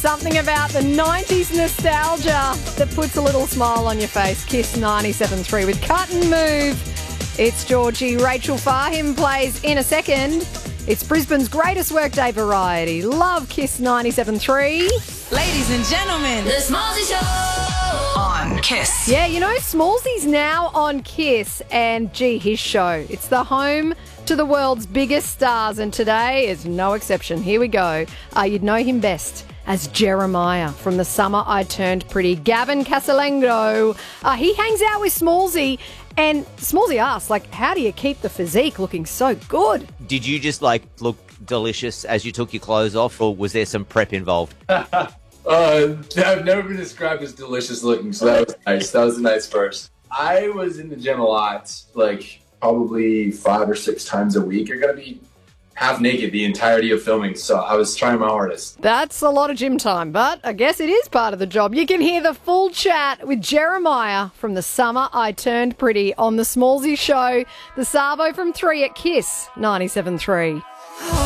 Something about the 90s nostalgia that puts a little smile on your face. Kiss 97.3 with Cut and Move. It's Georgie. Rachel Fahim plays in a second. It's Brisbane's greatest workday variety. Love Kiss 97.3. Ladies and gentlemen, The Smallsy Show on Kiss. Yeah, you know, Smallsy's now on Kiss, and gee, his show. It's the home to the world's biggest stars, and today is no exception. Here we go. You'd know him best as Jeremiah from The Summer I Turned Pretty. Gavin Casalengo. He hangs out with Smallsy, and Smallsy asks, how do you keep the physique looking so good? Did you just look delicious as you took your clothes off, or was there some prep involved? I've never been described as delicious looking, so that was nice. That was a nice first. I was in the gym a lot, probably 5 or 6 times a week. You're going to be half naked the entirety of filming, so I was trying my hardest. That's a lot of gym time, but I guess it is part of the job. You can hear the full chat with Jeremiah from The Summer I Turned Pretty on The Smallsy Show. The Savo from 3 at Kiss 97.3.